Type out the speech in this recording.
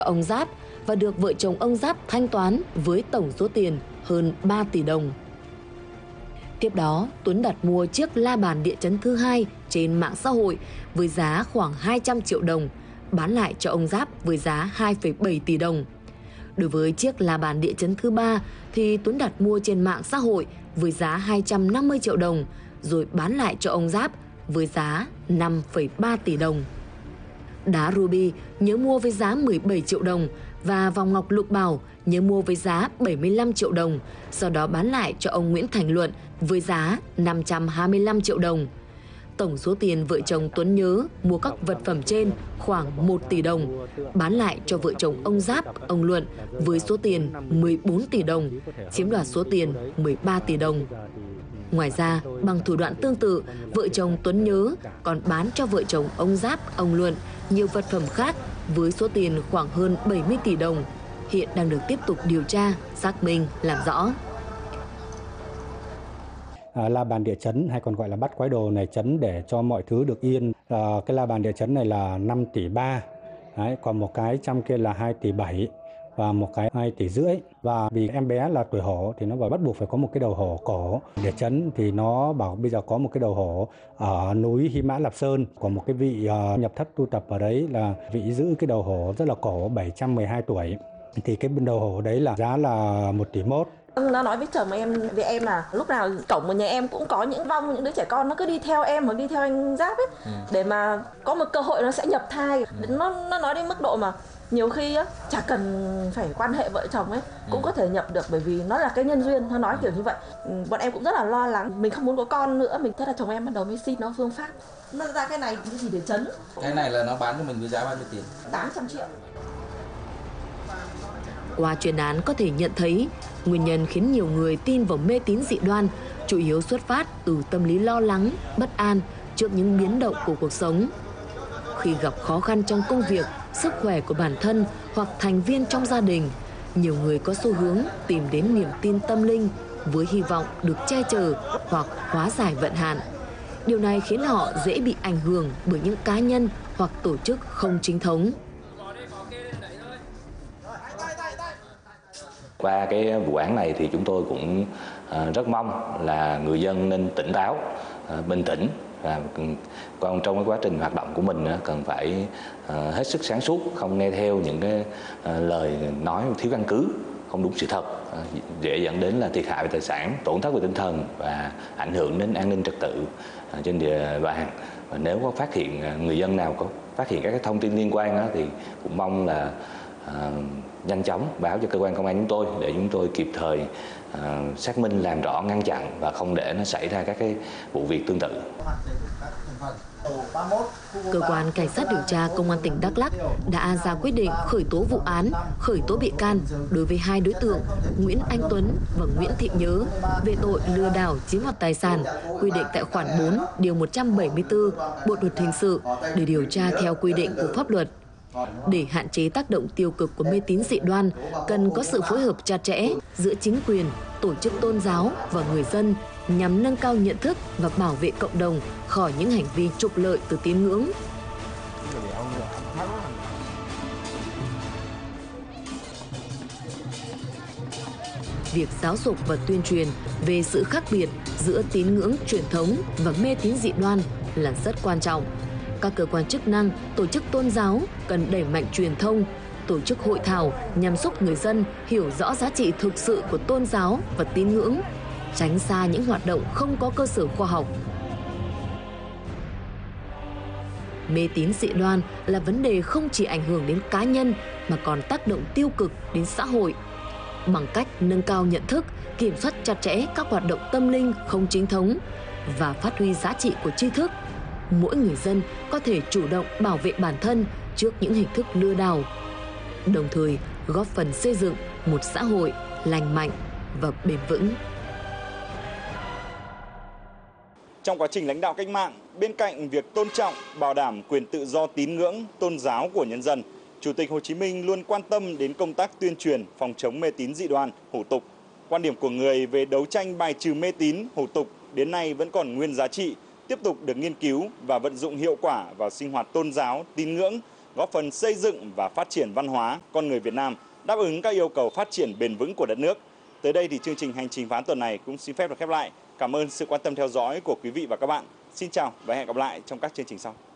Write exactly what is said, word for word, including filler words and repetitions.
ông Giáp và được vợ chồng ông Giáp thanh toán với tổng số tiền hơn ba tỷ đồng. Tiếp đó, Tuấn đặt mua chiếc la bàn địa chấn thứ hai trên mạng xã hội với giá khoảng hai trăm triệu đồng, bán lại cho ông Giáp với giá hai phẩy bảy tỷ đồng. Đối với chiếc la bàn địa chấn thứ ba thì Tuấn đặt mua trên mạng xã hội với giá hai trăm năm mươi triệu đồng, rồi bán lại cho ông Giáp với giá năm phẩy ba tỷ đồng. Đá ruby nhớ mua với giá mười bảy triệu đồng và vòng ngọc lục bảo nhớ mua với giá bảy mươi lăm triệu đồng, sau đó bán lại cho ông Nguyễn Thành Luận với giá năm trăm hai mươi lăm triệu đồng. Tổng số tiền vợ chồng Tuấn Nhớ mua các vật phẩm trên khoảng một tỷ đồng, bán lại cho vợ chồng ông Giáp, ông Luận với số tiền mười bốn tỷ đồng, chiếm đoạt số tiền mười ba tỷ đồng. Ngoài ra, bằng thủ đoạn tương tự, vợ chồng Tuấn Nhớ còn bán cho vợ chồng ông Giáp, ông Luận nhiều vật phẩm khác với số tiền khoảng hơn bảy mươi tỷ đồng, hiện đang được tiếp tục điều tra, xác minh, làm rõ. À, la bàn địa chấn hay còn gọi là bắt quái đồ này chấn để cho mọi thứ được yên. À, cái la bàn địa chấn này là năm tỷ ba, đấy, còn một cái trong kia là hai tỷ bảy và một cái hai tỷ rưỡi. Và vì em bé là tuổi hổ thì nó bảo bắt buộc phải có một cái đầu hổ cổ. Địa chấn thì nó bảo bây giờ có một cái đầu hổ ở núi Hy Mã Lạp Sơn, có một cái vị uh, nhập thất tu tập ở đấy là vị giữ cái đầu hổ rất là cổ, bảy trăm mười hai tuổi. Thì cái đầu hổ đấy là giá là một tỷ mốt. Nó nói với chồng em, với em là lúc nào cổng của nhà em cũng có những vong, những đứa trẻ con nó cứ đi theo em hoặc đi theo anh Giáp ấy, ừ. để mà có một cơ hội nó sẽ nhập thai. Ừ. Nó nó nói đến mức độ mà nhiều khi á chả cần phải quan hệ vợ chồng ấy cũng ừ. có thể nhập được, bởi vì nó là cái nhân duyên. Nó nói kiểu như vậy. Bọn em cũng rất là lo lắng, mình không muốn có con nữa, mình thế là chồng em bắt đầu mới xin nó phương pháp. Nó ra cái này cái gì để chấn. Cái này là nó bán cho mình với giá bao nhiêu tiền? tám trăm triệu. Qua chuyên án có thể nhận thấy, nguyên nhân khiến nhiều người tin vào mê tín dị đoan chủ yếu xuất phát từ tâm lý lo lắng, bất an trước những biến động của cuộc sống. Khi gặp khó khăn trong công việc, sức khỏe của bản thân hoặc thành viên trong gia đình, nhiều người có xu hướng tìm đến niềm tin tâm linh với hy vọng được che chở hoặc hóa giải vận hạn. Điều này khiến họ dễ bị ảnh hưởng bởi những cá nhân hoặc tổ chức không chính thống. Qua cái vụ án này thì chúng tôi cũng rất mong là người dân nên tỉnh táo, bình tĩnh và còn trong cái quá trình hoạt động của mình cần phải hết sức sáng suốt, không nghe theo những cái lời nói thiếu căn cứ, không đúng sự thật, dễ dẫn đến là thiệt hại về tài sản, tổn thất về tinh thần và ảnh hưởng đến an ninh trật tự trên địa bàn. Và nếu có phát hiện người dân nào có phát hiện các cái thông tin liên quan đó, thì cũng mong là À, nhanh chóng báo cho cơ quan công an chúng tôi để chúng tôi kịp thời à, xác minh, làm rõ, ngăn chặn và không để nó xảy ra các cái vụ việc tương tự. Cơ quan Cảnh sát điều tra Công an tỉnh Đắk Lắk đã ra quyết định khởi tố vụ án, khởi tố bị can đối với hai đối tượng Nguyễn Anh Tuấn và Nguyễn Thị Nhớ về tội lừa đảo chiếm đoạt tài sản, quy định tại khoản bốn điều một trăm bảy mươi tư Bộ luật hình sự để điều tra theo quy định của pháp luật. Để hạn chế tác động tiêu cực của mê tín dị đoan, cần có sự phối hợp chặt chẽ giữa chính quyền, tổ chức tôn giáo và người dân nhằm nâng cao nhận thức và bảo vệ cộng đồng khỏi những hành vi trục lợi từ tín ngưỡng. Việc giáo dục và tuyên truyền về sự khác biệt giữa tín ngưỡng truyền thống và mê tín dị đoan là rất quan trọng. Các cơ quan chức năng, tổ chức tôn giáo cần đẩy mạnh truyền thông, tổ chức hội thảo nhằm giúp người dân hiểu rõ giá trị thực sự của tôn giáo và tín ngưỡng, tránh xa những hoạt động không có cơ sở khoa học. Mê tín dị đoan là vấn đề không chỉ ảnh hưởng đến cá nhân mà còn tác động tiêu cực đến xã hội. Bằng cách nâng cao nhận thức, kiểm soát chặt chẽ các hoạt động tâm linh không chính thống và phát huy giá trị của tri thức, mỗi người dân có thể chủ động bảo vệ bản thân trước những hình thức lừa đảo, đồng thời góp phần xây dựng một xã hội lành mạnh và bền vững. Trong quá trình lãnh đạo cách mạng, bên cạnh việc tôn trọng, bảo đảm quyền tự do tín ngưỡng, tôn giáo của nhân dân, Chủ tịch Hồ Chí Minh luôn quan tâm đến công tác tuyên truyền phòng chống mê tín dị đoan, hủ tục. Quan điểm của người về đấu tranh bài trừ mê tín, hủ tục đến nay vẫn còn nguyên giá trị, tiếp tục được nghiên cứu và vận dụng hiệu quả vào sinh hoạt tôn giáo, tín ngưỡng góp phần xây dựng và phát triển văn hóa con người Việt Nam, đáp ứng các yêu cầu phát triển bền vững của đất nước. Tới đây thì chương trình Hành trình phá án tuần này cũng xin phép được khép lại. Cảm ơn sự quan tâm theo dõi của quý vị và các bạn. Xin chào và hẹn gặp lại trong các chương trình sau.